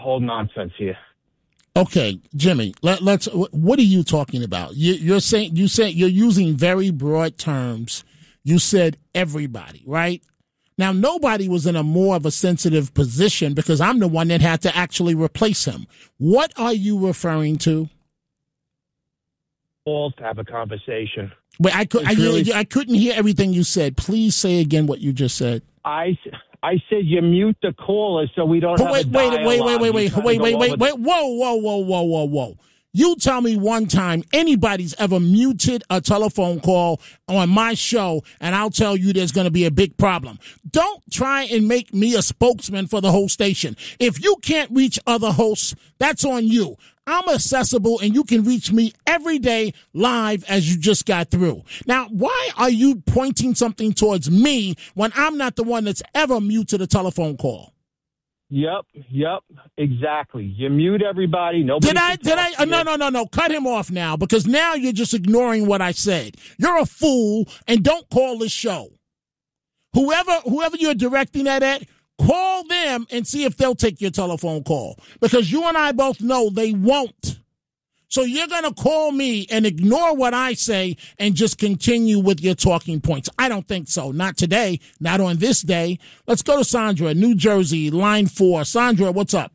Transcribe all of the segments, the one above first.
whole nonsense here. Okay, Jimmy, let's. What are you talking about? You said you're using very broad terms. You said everybody, right? Now, nobody was in a more of a sensitive position because I'm the one that had to actually replace him. What are you referring to? All to have a conversation. Wait, I couldn't hear everything you said. Please say again what you just said. I said you mute the caller so we don't have a dialogue. Wait. Whoa. You tell me one time anybody's ever muted a telephone call on my show, and I'll tell you there's going to be a big problem. Don't try and make me a spokesman for the whole station. If you can't reach other hosts, that's on you. I'm accessible, and you can reach me every day live as you just got through. Now, why are you pointing something towards me when I'm not the one that's ever muted a telephone call? Yep, exactly. You mute everybody. Nobody. Did I? No. Cut him off now, because now you're just ignoring what I said. You're a fool, and don't call this show. Whoever you're directing that at, call them and see if they'll take your telephone call, because you and I both know they won't. So you're going to call me and ignore what I say and just continue with your talking points. I don't think so. Not today. Not on this day. Let's go to Sandra, New Jersey, line 4. Sandra, what's up?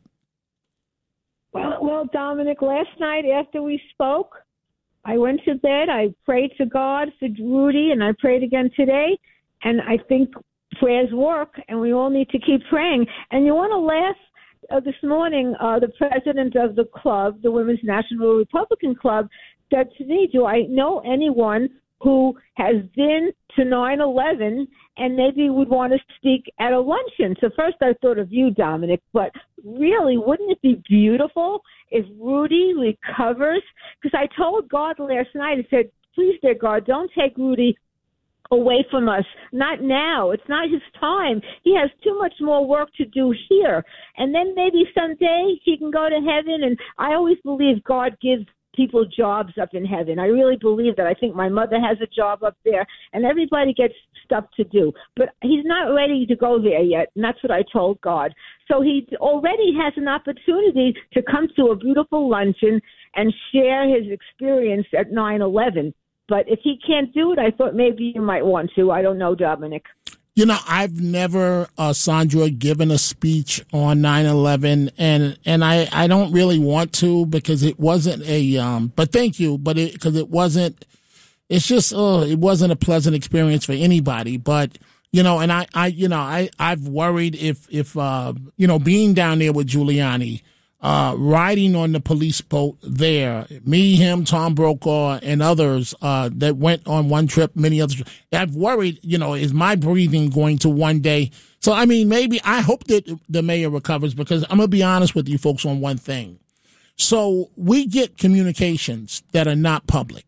Well, Dominic, last night after we spoke, I went to bed. I prayed to God for Rudy, and I prayed again today. And I think prayers work, and we all need to keep praying. And you want to laugh? This morning, the president of the club, the Women's National Republican Club, said to me, do I know anyone who has been to 9/11 and maybe would want to speak at a luncheon? So first I thought of you, Dominic, but really, wouldn't it be beautiful if Rudy recovers? Because I told God last night, I said, please, dear God, don't take Rudy away from us. Not now. It's not his time. He has too much more work to do here. And then maybe someday he can go to heaven. And I always believe God gives people jobs up in heaven. I really believe that. I think my mother has a job up there, and everybody gets stuff to do. But he's not ready to go there yet, and that's what I told God. So he already has an opportunity to come to a beautiful luncheon and share his experience at 9/11. But if he can't do it, I thought maybe you might want to. I don't know, Dominic. You know, I've never, Sandra, given a speech on 9/11, and I don't really want to, because it wasn't but thank you, but because it wasn't, it's just, it wasn't a pleasant experience for anybody. But, you know, and I've worried if being down there with Giuliani, riding on the police boat there, me, him, Tom Brokaw, and others that went on one trip, many others. I've worried, is my breathing going to one day? So, I mean, maybe I hope that the mayor recovers, because I'm going to be honest with you folks on one thing. So we get communications that are not public.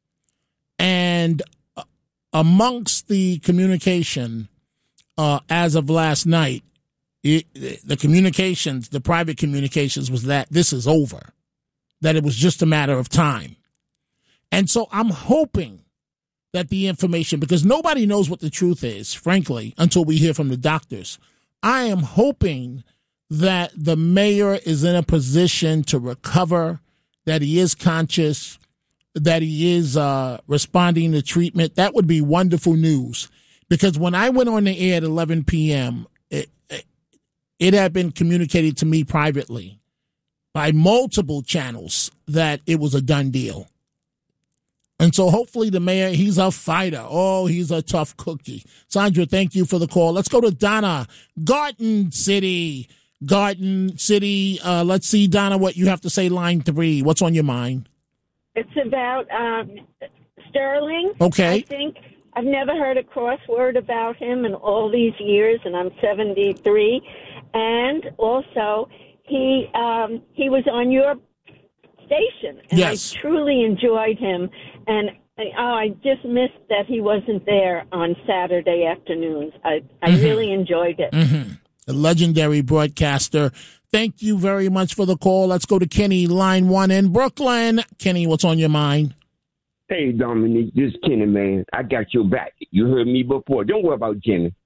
And amongst the communication as of last night, the communications, the private communications, was that this is over, that it was just a matter of time. And so I'm hoping that the information, because nobody knows what the truth is, frankly, until we hear from the doctors. I am hoping that the mayor is in a position to recover, that he is conscious, that he is responding to treatment. That would be wonderful news, because when I went on the air at 11 p.m., it had been communicated to me privately by multiple channels that it was a done deal. And so hopefully the mayor, he's a fighter. Oh, he's a tough cookie. Sandra, thank you for the call. Let's go to Donna, Garden City. Let's see, Donna, what you have to say, line 3. What's on your mind? It's about Sterling. Okay. I think I've never heard a crossword about him in all these years, and I'm 73. And also, he was on your station, and yes. I truly enjoyed him. And I just missed that he wasn't there on Saturday afternoons. I really enjoyed it. Mm-hmm. A legendary broadcaster. Thank you very much for the call. Let's go to Kenny, line 1 in Brooklyn. Kenny, what's on your mind? Hey, Dominique, this is Kenny, man. I got your back. You heard me before. Don't worry about Jenny.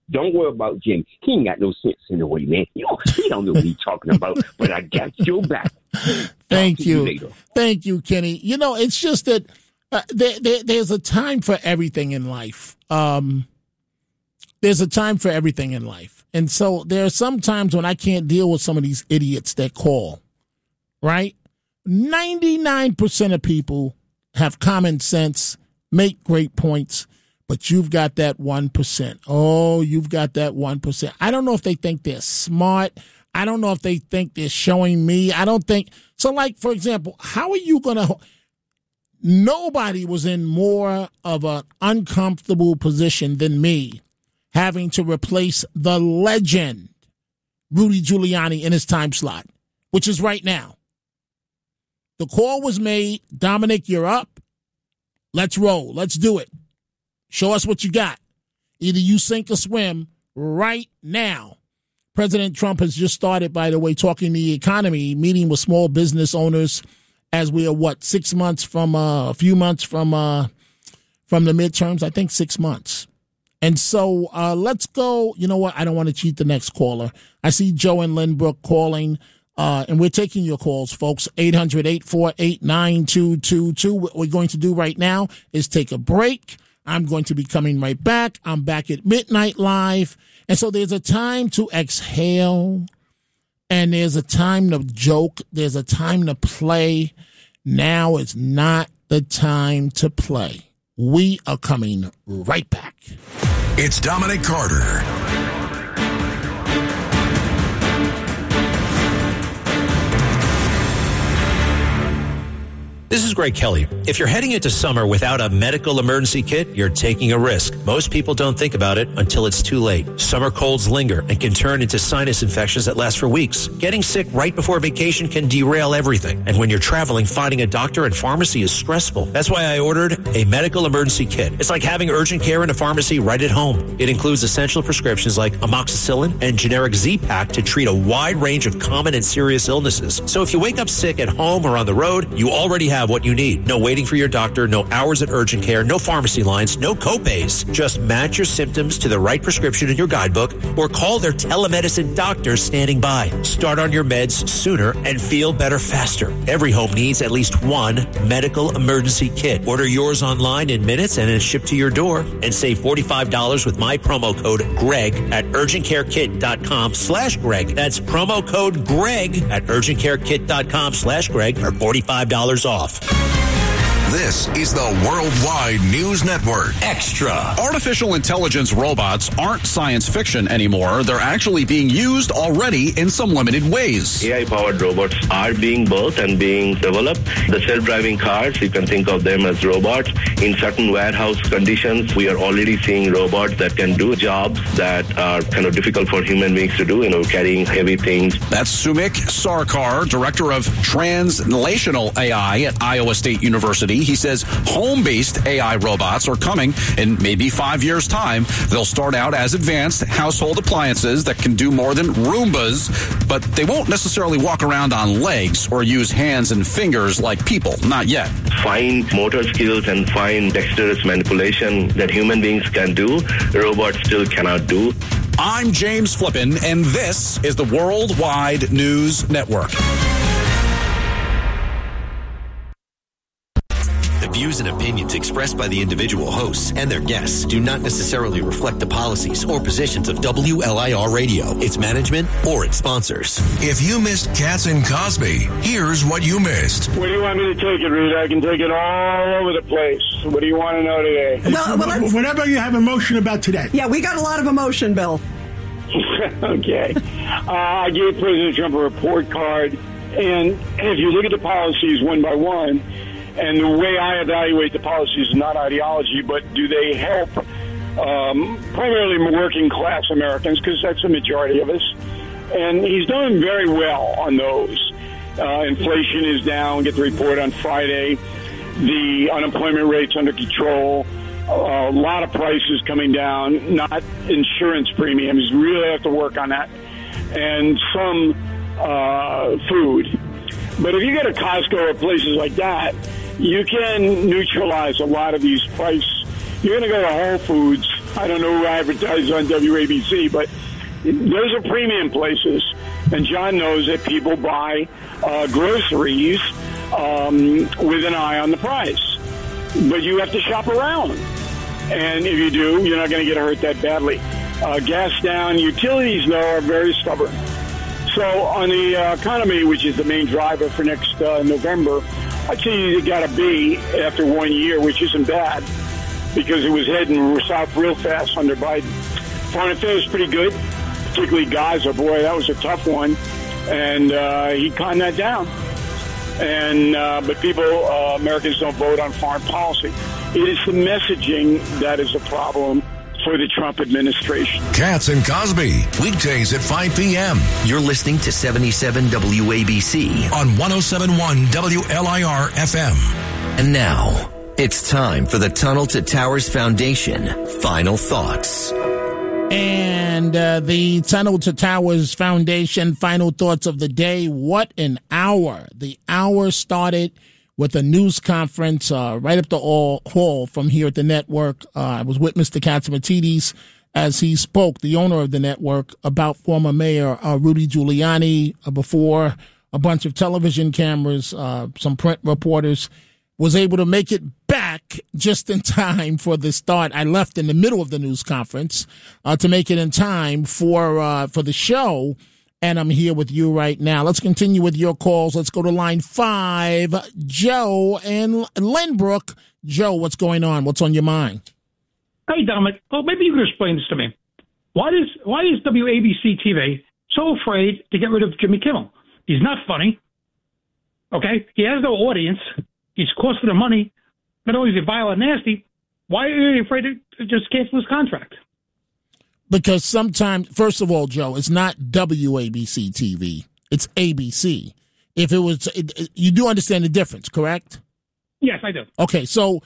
Don't worry about Jim. He ain't got no sense in the way, man. He don't know what he's talking about, but I got your back. Thank you. Thank you, Kenny. You know, it's just that there's a time for everything in life. There's a time for everything in life. And so there are some times when I can't deal with some of these idiots that call, right? 99% of people have common sense, make great points, but you've got that 1%. Oh, you've got that 1%. I don't know if they think they're smart. I don't know if they think they're showing me. I don't think. So, like, for example, how are you going to. Nobody was in more of an uncomfortable position than me having to replace the legend, Rudy Giuliani, in his time slot, which is right now. The call was made. Dominic, you're up. Let's roll. Let's do it. Show us what you got. Either you sink or swim right now. President Trump has just started, by the way, talking the economy, meeting with small business owners as we are, 6 months from a few months from the midterms. I think 6 months. And so let's go. You know what? I don't want to cheat the next caller. I see Joe and Lynbrook calling, and we're taking your calls, folks. 800-848-9222. What we're going to do right now is take a break. I'm going to be coming right back. I'm back at midnight live. And so there's a time to exhale, and there's a time to joke. There's a time to play. Now is not the time to play. We are coming right back. It's Dominic Carter. This is Greg Kelly. If you're heading into summer without a medical emergency kit, you're taking a risk. Most people don't think about it until it's too late. Summer colds linger and can turn into sinus infections that last for weeks. Getting sick right before vacation can derail everything. And when you're traveling, finding a doctor and pharmacy is stressful. That's why I ordered a medical emergency kit. It's like having urgent care in a pharmacy right at home. It includes essential prescriptions like amoxicillin and generic Z-Pak to treat a wide range of common and serious illnesses. So if you wake up sick at home or on the road, you already have what you need. No waiting for your doctor, no hours at urgent care, no pharmacy lines, no copays. Just match your symptoms to the right prescription in your guidebook or call their telemedicine doctor standing by. Start on your meds sooner and feel better faster. Every home needs at least one medical emergency kit. Order yours online in minutes and it's shipped to your door, and save $45 with my promo code GREG at urgentcarekit.com/Greg. That's promo code GREG at urgentcarekit.com/Greg for $45 off. This is the Worldwide News Network. Extra. Artificial intelligence robots aren't science fiction anymore. They're actually being used already in some limited ways. AI-powered robots are being built and being developed. The self-driving cars, you can think of them as robots. In certain warehouse conditions, we are already seeing robots that can do jobs that are kind of difficult for human beings to do, carrying heavy things. That's Sumik Sarkar, director of translational AI at Iowa State University. He says home-based AI robots are coming in maybe 5 years' time. They'll start out as advanced household appliances that can do more than Roombas, but they won't necessarily walk around on legs or use hands and fingers like people. Not yet. Fine motor skills and fine dexterous manipulation that human beings can do, robots still cannot do. I'm James Flippin, and this is the Worldwide News Network. The views and opinions expressed by the individual hosts and their guests do not necessarily reflect the policies or positions of WLIR Radio, its management, or its sponsors. If you missed Katz and Cosby, here's what you missed. Where do you want me to take it, Rita? I can take it all over the place. What do you want to know today? Well, whatever you have emotion about today. Yeah, we got a lot of emotion, Bill. Okay. I gave President Trump a report card, and if you look at the policies one by one, and the way I evaluate the policies is not ideology, but do they help primarily working class Americans, because that's the majority of us. And he's done very well on those. Inflation is down. Get the report on Friday. The unemployment rate's under control. A lot of prices coming down, not insurance premiums. Really have to work on that. And some food. But if you go to Costco or places like that, you can neutralize a lot of these prices. You're going to go to Whole Foods, I don't know who advertises on WABC, but those are premium places. And John knows that people buy groceries with an eye on the price. But you have to shop around. And if you do, you're not going to get hurt that badly. Gas down. Utilities, though, are very stubborn. So on the economy, which is the main driver for next November, I'd say you got a B after 1 year, which isn't bad because it was heading south real fast under Biden. Foreign affairs pretty good, particularly Gaza. Boy, that was a tough one, and he calmed that down. And but people, Americans don't vote on foreign policy. It is the messaging that is a problem for the Trump administration. Katz and Cosby, weekdays at 5 p.m. You're listening to 77 WABC on 107.1 WLIR FM. And now, it's time for the Tunnel to Towers Foundation Final Thoughts. And the Tunnel to Towers Foundation Final Thoughts of the day. What an hour. The hour started with a news conference right up the hall from here at the network. I was with Mr. Catsimatidis as he spoke, the owner of the network, about former Mayor Rudy Giuliani before a bunch of television cameras, some print reporters, was able to make it back just in time for the start. I left in the middle of the news conference to make it in time for the show. And I'm here with you right now. Let's continue with your calls. Let's go to line 5. Joe and Lynbrook. Joe, what's going on? What's on your mind? Hey, Dominic. Well, maybe you could explain this to me. Why is WABC TV so afraid to get rid of Jimmy Kimmel? He's not funny. Okay? He has no audience. He's costing them money. Not only is he vile and nasty, why are you afraid to just cancel his contract? Because sometimes, first of all, Joe, it's not WABC TV. It's ABC. If it was, you do understand the difference, correct? Yes, I do. Okay, so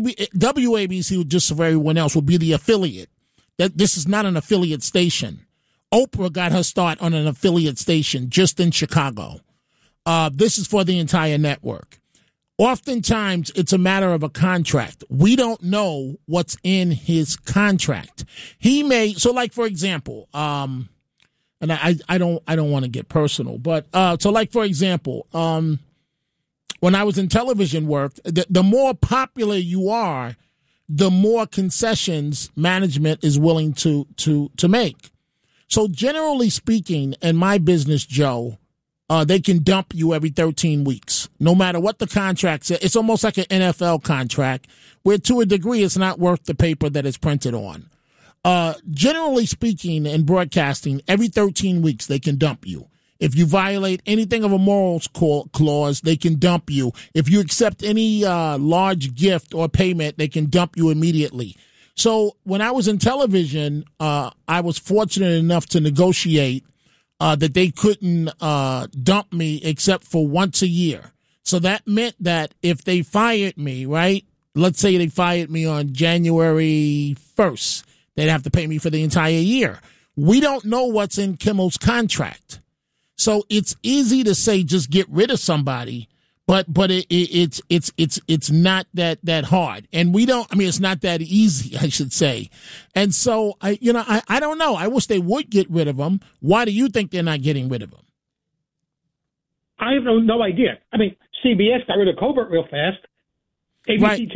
WABC, just for everyone else, would be the affiliate. This is not an affiliate station. Oprah got her start on an affiliate station just in Chicago. This is for the entire network. Oftentimes, it's a matter of a contract. We don't know what's in his contract. He may, so like, for example, and I don't want to get personal, but, so like, for example, when I was in television work, the more popular you are, the more concessions management is willing to make. So generally speaking, in my business, Joe, they can dump you every 13 weeks, no matter what the contract says. It's almost like an NFL contract where to a degree it's not worth the paper that it's printed on. Generally speaking, in broadcasting, every 13 weeks they can dump you. If you violate anything of a morals clause, they can dump you. If you accept any large gift or payment, they can dump you immediately. So when I was in television, I was fortunate enough to negotiate that they couldn't dump me except for once a year. So that meant that if they fired me, right, let's say they fired me on January 1st, they'd have to pay me for the entire year. We don't know what's in Kimmel's contract. So it's easy to say just get rid of somebody, but it's not that hard. And we don't, I mean, it's not that easy, I should say. And so, I don't know. I wish they would get rid of them. Why do you think they're not getting rid of them? I have no idea. I mean, CBS got rid of Colbert real fast. ABC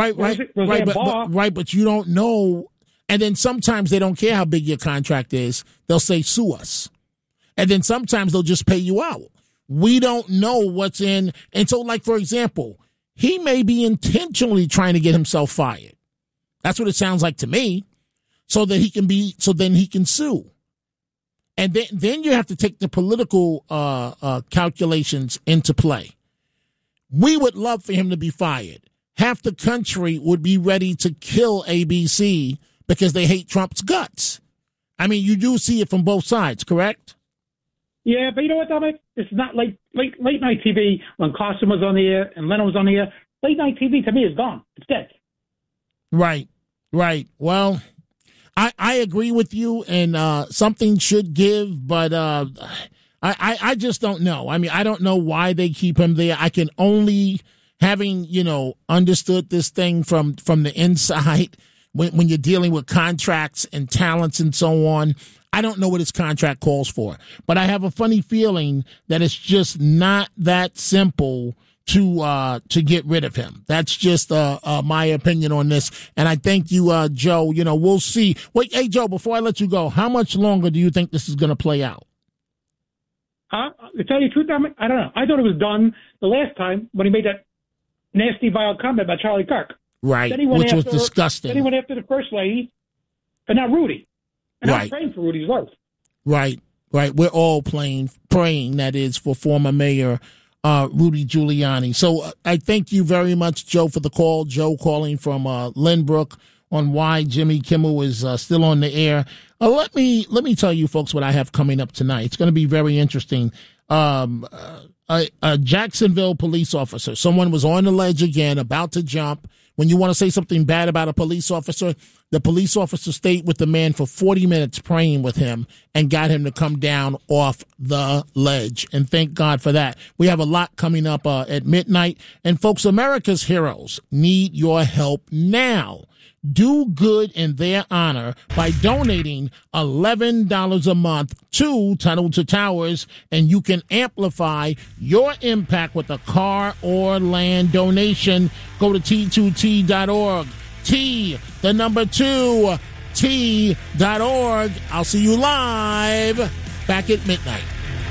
TV, right, but you don't know. And then sometimes they don't care how big your contract is. They'll say, sue us. And then sometimes they'll just pay you out. We don't know what's in. And so, like, for example, he may be intentionally trying to get himself fired. That's what it sounds like to me. So then he can sue. And then you have to take the political calculations into play. We would love for him to be fired. Half the country would be ready to kill ABC because they hate Trump's guts. I mean, you do see it from both sides, correct? Yeah, but you know what, Dominic? It's not like late night TV when Carson was on the air and Leno was on the air. Late night TV to me is gone. It's dead. Right. Well, I agree with you, and something should give, but I just don't know. I mean, I don't know why they keep him there. I can only, having understood this thing from the inside, when you're dealing with contracts and talents and so on. I don't know what his contract calls for, but I have a funny feeling that it's just not that simple to get rid of him. That's just my opinion on this. And I thank you, Joe. You know, we'll see. Wait, hey, Joe, before I let you go, how much longer do you think this is going to play out? To tell you the truth, I don't know. I thought it was done the last time when he made that nasty, vile comment about Charlie Kirk. Right, which was disgusting. Then he went after the first lady, but not Rudy. And right. I'm praying for Rudy's life. Right. We're all praying, that is, for former Mayor Rudy Giuliani. So I thank you very much, Joe, for the call. Joe calling from Lynbrook on why Jimmy Kimmel is still on the air. Let me tell you folks what I have coming up tonight. It's going to be very interesting. A Jacksonville police officer, someone was on the ledge again, about to jump. When you want to say something bad about a police officer, the police officer stayed with the man for 40 minutes praying with him and got him to come down off the ledge. And thank God for that. We have a lot coming up at midnight. And folks, America's heroes need your help now. Do good in their honor by donating $11 a month to Tunnel to Towers, and you can amplify your impact with a car or land donation. Go to T2T.org. T2T.org. I'll see you live back at midnight.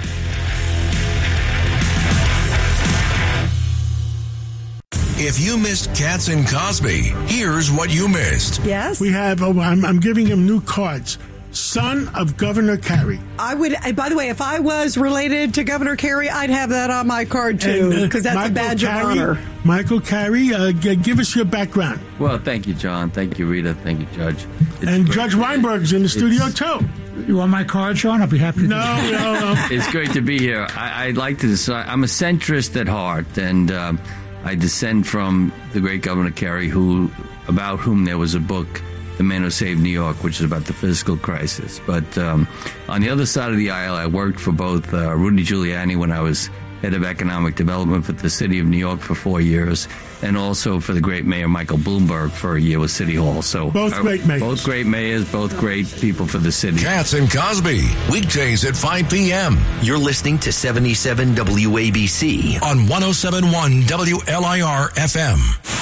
If you missed Katz and Cosby, here's what you missed. Yes? We have, I'm giving him new cards. Son of Governor Carey. I would, by the way, if I was related to Governor Carey, I'd have that on my card too, because that's Michael a badge of honor. Michael Carey, give us your background. Well, thank you, John. Thank you, Rita. Thank you, Judge. And Judge Weinberg's in the studio too. You want my card, Sean? I'll be happy to. No. It's great to be here. I'd like to decide. I'm a centrist at heart, and I descend from the great Governor Carey, about whom there was a book, The Man Who Saved New York, which is about the fiscal crisis. But on the other side of the aisle, I worked for both Rudy Giuliani when I was head of economic development for the city of New York for 4 years, and also for the great Mayor Michael Bloomberg for a year with City Hall. So both great mayors. Both great mayors, both great people for the city. Katz and Cosby, weekdays at 5 p.m. You're listening to 77 WABC on 107.1 WLIR FM.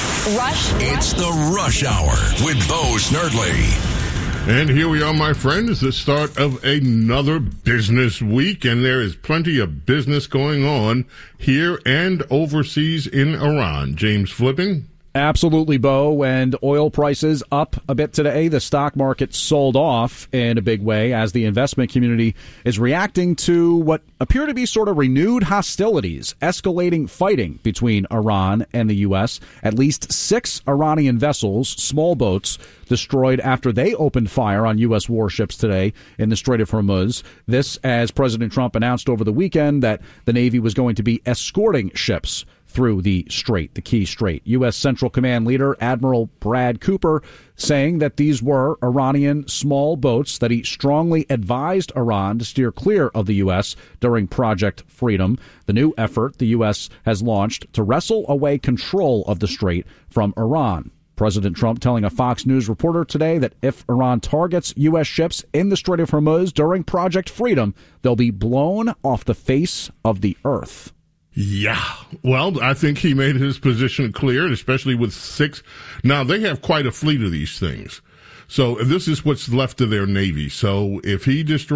It's the Rush Hour with Bo Snerdley. And here we are, my friends, the start of another business week, and there is plenty of business going on here and overseas in Iran. James Flippin. Absolutely, Bo. And oil prices up a bit today. The stock market sold off in a big way as the investment community is reacting to what appear to be sort of renewed hostilities, escalating fighting between Iran and the U.S. At least 6 Iranian vessels, small boats, destroyed after they opened fire on U.S. warships today in the Strait of Hormuz. This as President Trump announced over the weekend that the Navy was going to be escorting ships through the strait, the key strait. U.S. Central Command leader Admiral Brad Cooper saying that these were Iranian small boats, that he strongly advised Iran to steer clear of the U.S. during Project Freedom, the new effort the U.S. has launched to wrestle away control of the strait from Iran. President Trump telling a Fox News reporter today that if Iran targets U.S. ships in the Strait of Hormuz during Project Freedom, they'll be blown off the face of the earth. Yeah, well, I think he made his position clear, especially with 6. Now, they have quite a fleet of these things. So this is what's left of their Navy. So if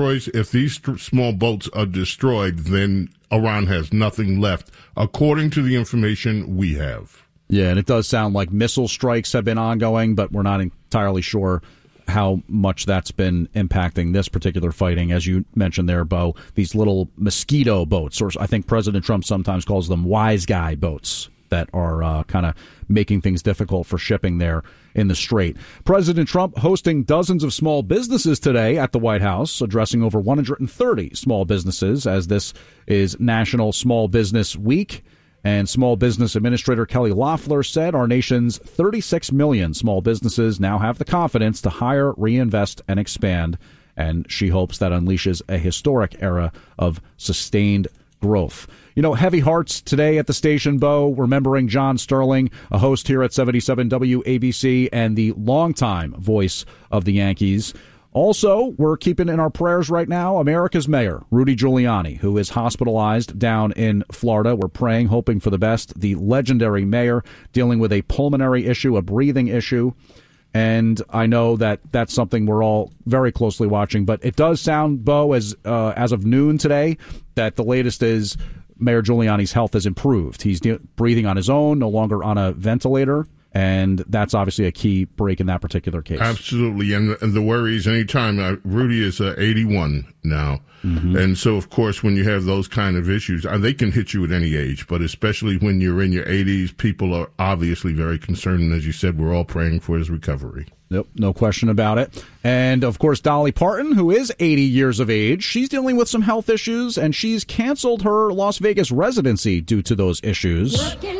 these small boats are destroyed, then Iran has nothing left, according to the information we have. Yeah, and it does sound like missile strikes have been ongoing, but we're not entirely sure how much that's been impacting this particular fighting. As you mentioned there, Bo, these little mosquito boats, or I think President Trump sometimes calls them wise guy boats, that are kind of making things difficult for shipping there in the Strait. President Trump hosting dozens of small businesses today at the White House, addressing over 130 small businesses as this is National Small Business Week. And Small Business Administrator Kelly Loeffler said our nation's 36 million small businesses now have the confidence to hire, reinvest, and expand. And she hopes that unleashes a historic era of sustained growth. Heavy hearts today at the station, Bo, remembering John Sterling, a host here at 77 WABC and the longtime voice of the Yankees. Also, we're keeping in our prayers right now America's mayor, Rudy Giuliani, who is hospitalized down in Florida. We're praying, hoping for the best. The legendary mayor dealing with a pulmonary issue, a breathing issue. And I know that that's something we're all very closely watching. But it does sound, Bo, as of noon today, that the latest is Mayor Giuliani's health has improved. He's breathing on his own, no longer on a ventilator. And that's obviously a key break in that particular case. Absolutely. And the worry is anytime Rudy is 81 now. Mm-hmm. And so, of course, when you have those kind of issues, they can hit you at any age, but especially when you're in your 80s, people are obviously very concerned. And as you said, we're all praying for his recovery. Nope, no question about it. And, of course, Dolly Parton, who is 80 years of age, she's dealing with some health issues, and she's canceled her Las Vegas residency due to those issues.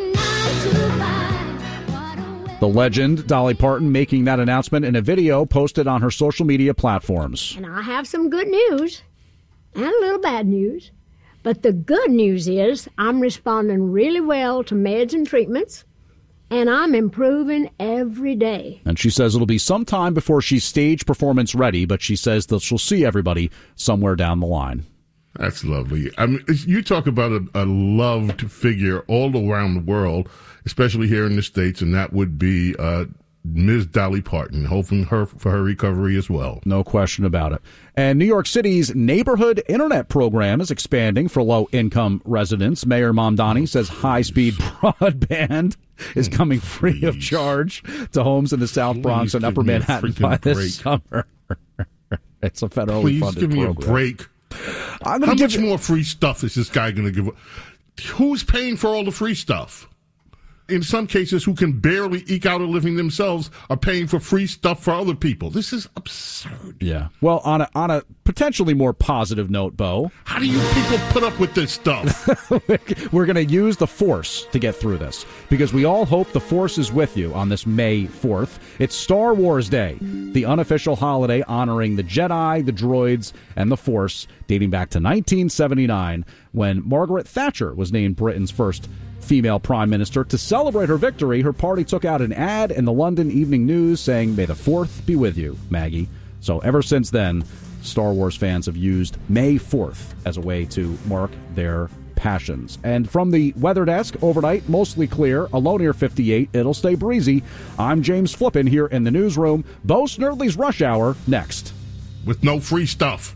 The legend, Dolly Parton, making that announcement in a video posted on her social media platforms. And I have some good news and a little bad news. But the good news is I'm responding really well to meds and treatments, and I'm improving every day. And she says it'll be some time before she's stage performance ready, but she says that she'll see everybody somewhere down the line. That's lovely. I mean, you talk about a loved figure all around the world, especially here in the States, and that would be Ms. Dolly Parton, hoping for her recovery as well. No question about it. And New York City's neighborhood internet program is expanding for low-income residents. Mayor Mamdani says high-speed broadband is coming free of charge to homes in the South Bronx and Upper Manhattan by this summer. It's a federally funded program. Please give me a break. How much more free stuff is this guy going to give? Who's paying for all the free stuff? In some cases, who can barely eke out a living themselves are paying for free stuff for other people. This is absurd. Yeah. Well, on a potentially more positive note, Bo. How do you people put up with this stuff? We're going to use the Force to get through this, because we all hope the Force is with you on this May 4th. It's Star Wars Day, the unofficial holiday honoring the Jedi, the droids, and the Force, dating back to 1979, when Margaret Thatcher was named Britain's first female prime minister. To celebrate her victory, her party took out an ad in the London Evening News saying, "May the 4th be with you, Maggie." So ever since then, Star Wars fans have used May 4th as a way to mark their passions. And from the weather desk, overnight, mostly clear, a low near 58. It'll stay breezy. I'm James Flippin here in the newsroom. Bo Snerdley's Rush Hour next. With no free stuff.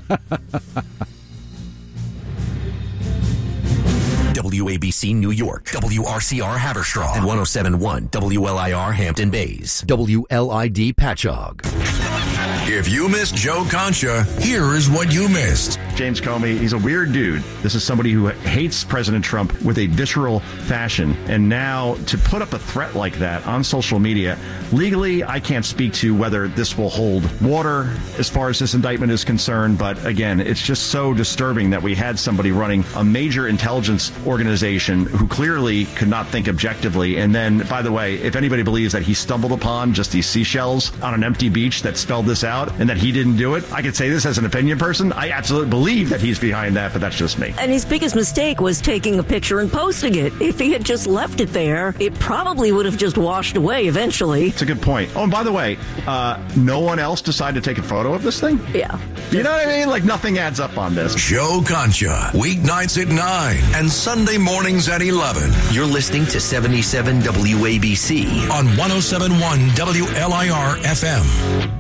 WABC New York, WRCR Haverstraw, and 107.1 WLIR Hampton Bays, WLID Patchogue. If you missed Joe Concha, here is what you missed. James Comey, he's a weird dude. This is somebody who hates President Trump with a visceral fashion. And now to put up a threat like that on social media, legally, I can't speak to whether this will hold water as far as this indictment is concerned. But again, it's just so disturbing that we had somebody running a major intelligence organization who clearly could not think objectively. And then, by the way, if anybody believes that he stumbled upon just these seashells on an empty beach that spelled this out and that he didn't do it, I could say this as an opinion person. I absolutely believe that he's behind that, but that's just me. And his biggest mistake was taking a picture and posting it. If he had just left it there, it probably would have just washed away eventually. It's a good point. Oh, and by the way, no one else decided to take a photo of this thing? Yeah. You know what I mean? Like, nothing adds up on this. Joe Concha, weeknights at 9 and Sunday mornings at 11. You're listening to 77 WABC on 107.1 WLIR FM.